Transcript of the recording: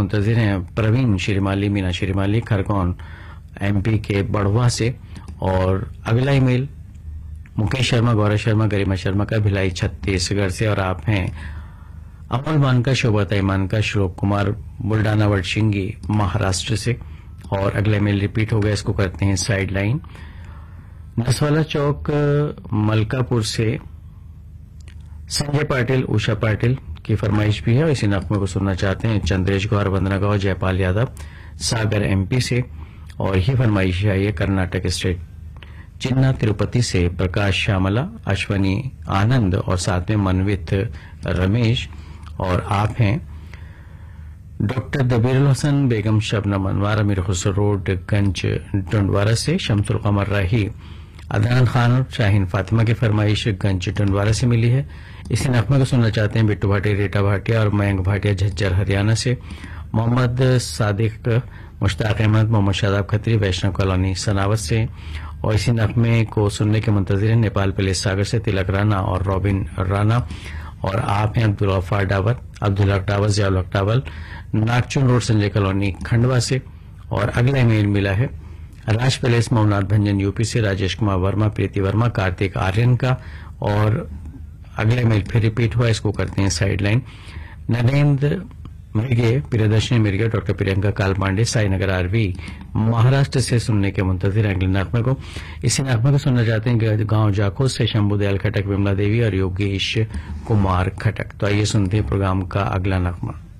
मुंतजिर हैं प्रवीण श्रीमाली, मीना श्रीमाली, खरगोन एमपी के बड़वा से। और अगला ईमेल मुकेश शर्मा, गौरव शर्मा, गरिमा शर्मा का भिलाई छत्तीसगढ़ से। और आप हैं अमल मानका, शोभा ईमानका, श्लोक कुमार, बुल्डाना वडशिंगी, महाराष्ट्र से। और अगला ईमेल रिपीट हो गया, इसको करते हैं साइड लाइन। नसवाला चौक मलकापुर से संजय पाटिल, उषा पाटिल की फरमाइश भी है और इसी नगमे को सुनना चाहते हैं चंद्रेश गौर, वंदना गौर, जयपाल यादव, सागर एमपी से। और ही फरमाइश आई है कर्नाटक स्टेट चिन्ना तिरुपति से प्रकाश श्यामला, अश्वनी आनंद और साथ में मनवित रमेश। और आप हैं डॉक्टर दबीरुल हसन, बेगम शबनम अनवार, अमीर खुसरो रोड, गंज डंडवारा से। शमसुल कमर राही, अदनान खान, शाहीन फातिमा की फरमाइश गंज डंडवारा से मिली है। इसी नगमे को सुनना चाहते हैं बिट्टू भाटिया, रीटा भाटिया और मयंक भाटिया, झज्जर हरियाणा से। मोहम्मद सादिक, मुश्ताक अहमद, मोहम्मद शादाब खत्री, वैष्णव कॉलोनी सनावत से। और इसी नगमे को सुनने के मुंतजिर हैं नेपाल पैलेस सागर से तिलक राणा और रॉबिन राणा। और आप हैं अब्दुल गफ्फार डावर, अब्दुल हक डावर, जियाउल हक डावर, नागचुन रोड, संजय कॉलोनी खंडवा से। और अगला ईमेल मिला है राज पैलेस ममनाथ भंजन यूपी से, राजेश कुमार वर्मा, प्रीति वर्मा, कार्तिक आर्यन का। और अगला ईमेल फिर रिपीट हुआ, इसको करते हैं side line. Narendra Mirge, Priyadarshini Mirge, doctor Priyanka काल पांडे, साईनगर आरवी, महाराष्ट्र से सुनने के मुंतजिर अगले नगमे को। इसी नगमे को सुनना चाहते हैं गांव जाखो से शंभू दयाल खटक, विमला देवी और योगेश कुमार खटक। तो आइए सुनते हैं प्रोग्राम का अगला नगमा।